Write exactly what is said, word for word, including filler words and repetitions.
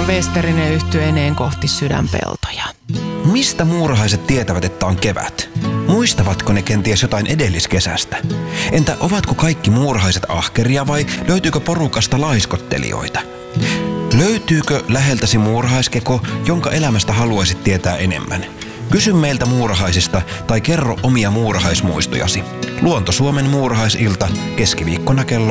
Westerinen yhtyeineen kohti sydänpeltoja. Mistä muurahaiset tietävät, että on kevät? Muistavatko ne kenties jotain edelliskesästä? Entä ovatko kaikki muurahaiset ahkeria vai löytyykö porukasta laiskottelijoita? Löytyykö läheltäsi muurahaiskeko, jonka elämästä haluaisit tietää enemmän? Kysy meiltä muurahaisista tai kerro omia muurahaismuistojasi. Luonto Suomen muurahaisilta keskiviikkona kello